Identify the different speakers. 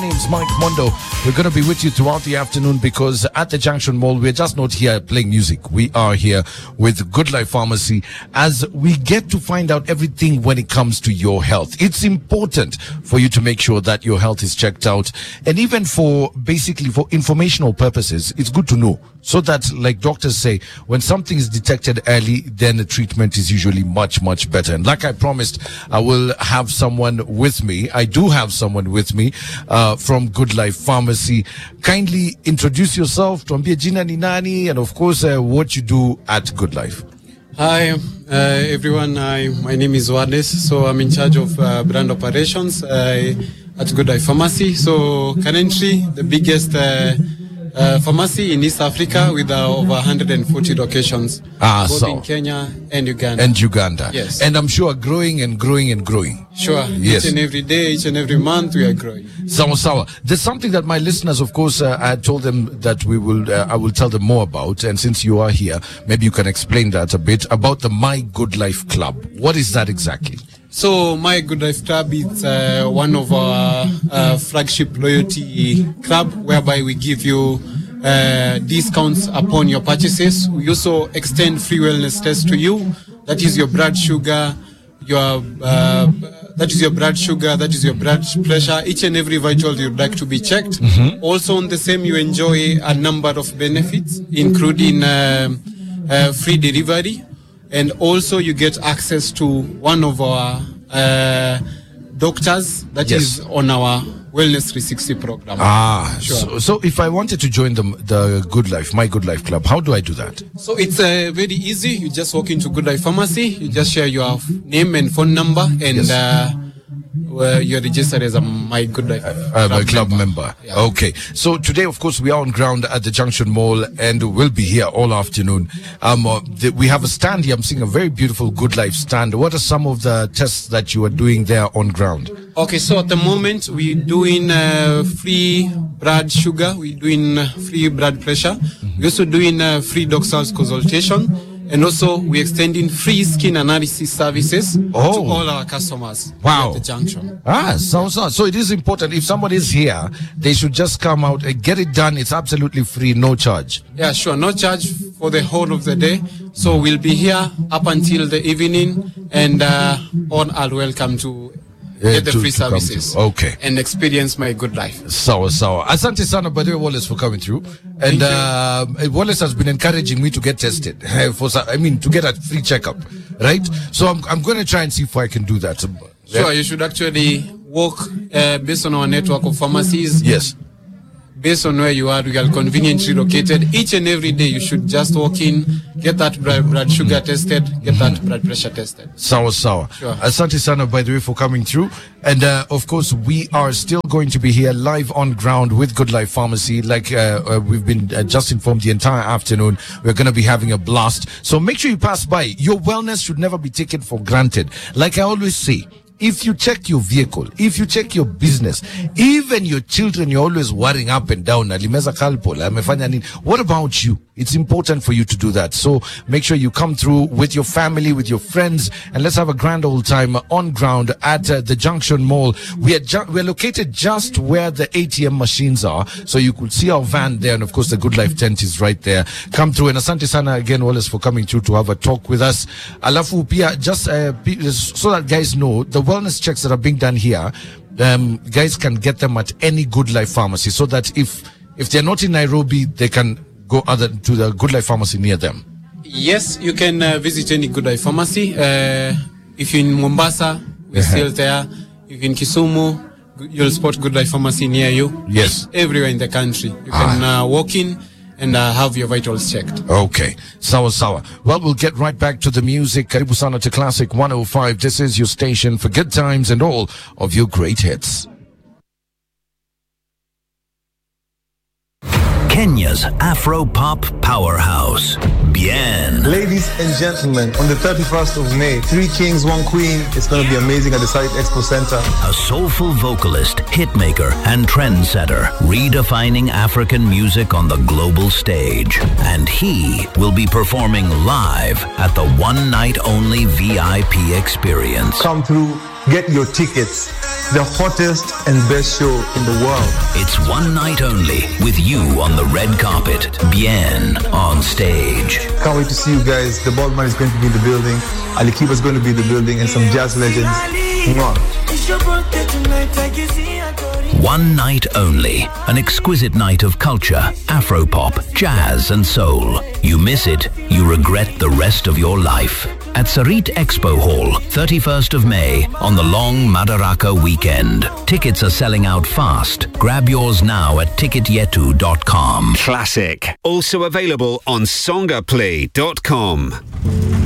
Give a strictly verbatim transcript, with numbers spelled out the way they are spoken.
Speaker 1: name's Mike Mondo. We're going to be with you throughout the afternoon because at the Junction Mall, we're just not here playing music. We are here with Good Life Pharmacy as we get to find out everything when it comes to your health. It's important for you to make sure that your health is checked out. And even for basically for informational purposes, it's good to know so that, like doctors say, when something is detected early, then the treatment is usually much, much better. And like I promised, I will have someone with me. I do have someone with me uh, from Good Life Pharmacy. Kindly introduce yourself, tuambie jina ni nani, and of course, uh, what you do at Good Life.
Speaker 2: Hi, uh, everyone. I, my name is Wades. So I'm in charge of uh, brand operations uh, at Good Life Pharmacy. So currently, the biggest uh, uh, pharmacy in East Africa with uh, over one hundred forty locations,
Speaker 1: ah,
Speaker 2: both
Speaker 1: so.
Speaker 2: in Kenya and Uganda.
Speaker 1: And Uganda.
Speaker 2: Yes.
Speaker 1: And I'm sure growing and growing and growing.
Speaker 2: Sure.
Speaker 1: Yes.
Speaker 2: Each and every day, each and every month, we are growing.
Speaker 1: Sawa sawa. There's something that my listeners, of course, uh, I told them that we will, uh, I will tell them more about. And since you are here, maybe you can explain that a bit about the My Good Life Club. What is that exactly?
Speaker 2: So My Good Life Club is uh, one of our uh, flagship loyalty club whereby we give you uh, discounts upon your purchases. We also extend free wellness tests to you. That is your blood sugar, your uh, that is your blood sugar, that is your blood pressure, each and every vital you'd like to be checked. Mm-hmm. Also on the same, you enjoy a number of benefits, including uh, uh, free delivery. And also you get access to one of our uh, doctors that
Speaker 1: yes.
Speaker 2: is on our Wellness three sixty program.
Speaker 1: Ah,
Speaker 2: sure.
Speaker 1: so, so if I wanted to join the, the Good Life, My Good Life Club, how do I do that?
Speaker 2: So it's uh, very easy. You just walk into Good Life Pharmacy, you just share your name and phone number, and yes. uh, well, you're registered as a My Good Life
Speaker 1: uh, club, uh, club member. member.
Speaker 2: Yeah.
Speaker 1: Okay. So today, of course, we are on ground at the Junction Mall, and we'll be here all afternoon. Um, uh, the, we have a stand here. I'm seeing a very beautiful Good Life stand. What are some of the tests that you are doing there on ground?
Speaker 2: Okay, so at the moment we're doing uh, free blood sugar, we're doing uh, free blood pressure, mm-hmm. we're also doing uh, free doctor's consultation, and also we're extending free skin analysis services
Speaker 1: oh.
Speaker 2: to all our customers
Speaker 1: wow.
Speaker 2: at the junction.
Speaker 1: Ah, so, so, so it is important. If somebody is here, they should just come out and get it done. It's absolutely free, no charge.
Speaker 2: Yeah, sure, no charge for the whole of the day. So we'll be here up until the evening, and uh, all are welcome to get the
Speaker 1: to,
Speaker 2: free
Speaker 1: to
Speaker 2: services.
Speaker 1: Okay.
Speaker 2: And experience My Good Life.
Speaker 1: Sawa sawa. Asante sana Badwe Wallace for coming through. And uh, Wallace has been encouraging me to get tested. for I mean, to get a free checkup. Right? So I'm, I'm going to try and see if I can do that.
Speaker 2: Yeah. Sure, you should actually walk uh, based on our network of pharmacies.
Speaker 1: Yes.
Speaker 2: Based on where you are, we are conveniently located. Each and every day, you should just walk in, get that blood, blood sugar mm-hmm. tested, get mm-hmm. that blood pressure tested.
Speaker 1: Sawa sawa.
Speaker 2: Sure.
Speaker 1: Asante sana, by the way, for coming through. And uh, of course, we are still going to be here live on ground with Good Life Pharmacy. Like uh, uh, we've been uh, just informed the entire afternoon, we're going to be having a blast. So make sure you pass by. Your wellness should never be taken for granted. Like I always say, if you check your vehicle, if you check your business, even your children, you're always worrying up and down. What about you? It's important for you to do that. So make sure you come through with your family, with your friends, and let's have a grand old time on ground at uh, the Junction Mall. We are ju- we're located just where the A T M machines are, so you could see our van there, and of course the Good Life tent is right there. Come through, and asante sana again, Wallace, for coming through to have a talk with us. Alafu pia, just uh, so that guys know, the wellness checks that are being done here, um, guys can get them at any Good Life Pharmacy, so that if if they're not in Nairobi, they can go other to the Good Life Pharmacy near them.
Speaker 2: Yes, you can uh, visit any Good Life Pharmacy. Uh, if you're in Mombasa, we're uh-huh. still there. If you're in Kisumu, you'll spot Good Life Pharmacy near you.
Speaker 1: Yes.
Speaker 2: Everywhere in the country. You can uh, walk in and uh, have your vitals checked.
Speaker 1: Okay. Sawa sawa. Well, we'll get right back to the music. Karibu sana to Classic one oh five. This is your station for good times and all of your great hits.
Speaker 3: Kenya's Afro-pop powerhouse, Bien.
Speaker 4: Ladies and gentlemen, on the thirty-first of May, Three Kings, One Queen. It's going to be amazing at the Site Expo Center.
Speaker 3: A soulful vocalist, hitmaker, and trendsetter, redefining African music on the global stage. And he will be performing live at the one-night-only V I P experience.
Speaker 4: Come through Get your tickets. The hottest and best show in the world.
Speaker 3: It's one night only with you on the red carpet. Bien on stage.
Speaker 4: Can't wait to see you guys. The Baldman is going to be in the building. Ali Kiba is going to be in the building, and some jazz legends. Mwah.
Speaker 3: One night only. An exquisite night of culture, Afropop, jazz and soul. You miss it, you regret the rest of your life. At Sarit Expo Hall, thirty-first of May, on the long Madaraka weekend. Tickets are selling out fast. Grab yours now at ticket yetu dot com.
Speaker 5: Classic. Also available on songaplay dot com.